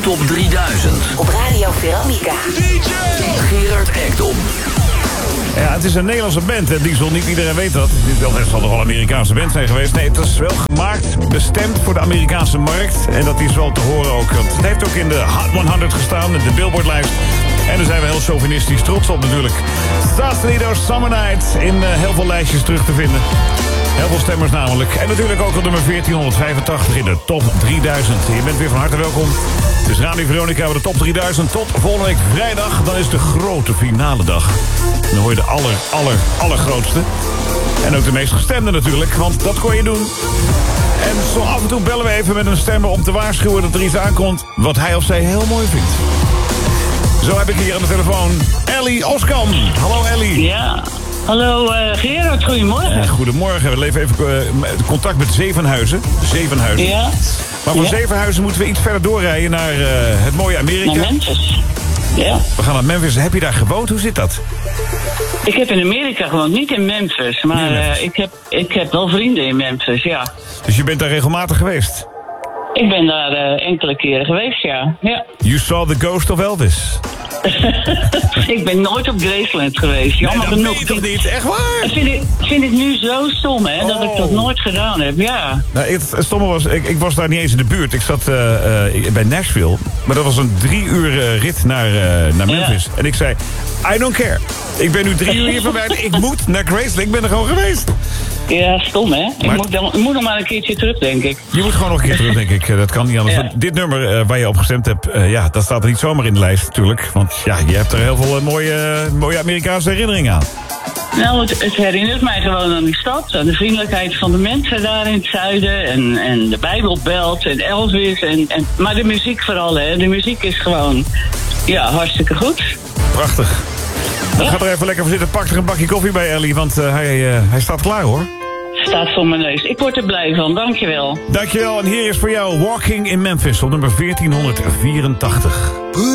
Top 3000. Op Radio Veronica. DJ Gerard Ekdom. Ja, het is een Nederlandse band, hè, Diesel. Niet iedereen weet dat. Het zal toch wel een Amerikaanse band zijn geweest. Nee, het is wel gemaakt, bestemd voor de Amerikaanse markt. En dat is wel te horen ook. Want het heeft ook in de Hot 100 gestaan, de Billboard-lijst. En daar zijn we heel chauvinistisch trots op natuurlijk. Sausalito Summer Night in heel veel lijstjes terug te vinden. Heel veel stemmers namelijk. En natuurlijk ook op nummer 1485 in de Top 3000. Je bent weer van harte welkom. Dus Radio Veronica hebben de Top 3000 tot volgende week vrijdag. Dan is de grote finale dag. Dan hoor je de allergrootste. En ook de meest gestemde natuurlijk, want dat kon je doen. En zo af en toe bellen we even met een stemmer om te waarschuwen dat er iets aankomt wat hij of zij heel mooi vindt. Zo heb ik hier aan de telefoon Ellie Oskan. Hallo Ellie. Ja, hallo Gerard, goedemorgen. Goedemorgen, we leven even contact met Zevenhuizen. Zevenhuizen. Ja. Maar van Zevenhuizen moeten we iets verder doorrijden naar het mooie Amerika. Naar Memphis. Ja. We gaan naar Memphis. Heb je daar gewoond? Hoe zit dat? Ik heb in Amerika gewoond, niet in Memphis. Maar ik heb wel vrienden in Memphis, ja. Dus je bent daar regelmatig geweest? Ik ben daar enkele keren geweest, ja. You saw the ghost of Elvis. Ik ben nooit op Graceland geweest. Jammer genoeg. Nee, dat niet. Echt waar? Vind ik nu zo stom, hè, dat ik dat nooit gedaan heb, ja. Nou, het stomme was, ik was daar niet eens in de buurt. Ik zat bij Nashville. Maar dat was een 3 uur rit naar Memphis. Ja. En ik zei, I don't care. Ik ben nu 3 uur hier verwijderd. Ik moet naar Graceland. Ik ben er gewoon geweest. Ja, stom, hè? Ik moet nog maar een keertje terug, denk ik. Je moet gewoon nog een keer terug, denk ik. Dat kan niet anders. Ja. Dit nummer waar je op gestemd hebt, dat staat er niet zomaar in de lijst, natuurlijk. Want ja, je hebt er heel veel mooie Amerikaanse herinneringen aan. Nou, het herinnert mij gewoon aan die stad. Aan de vriendelijkheid van de mensen daar in het zuiden. En de Bijbelbelt en Elvis. Maar de muziek vooral, hè. De muziek is gewoon, hartstikke goed. Prachtig. Dan gaat er even lekker voor zitten. Pak er een bakje koffie bij Ellie, want hij staat klaar, hoor. Staat voor mijn neus. Ik word er blij van, dankjewel. Dankjewel, en hier is voor jou Walking in Memphis op nummer 1484.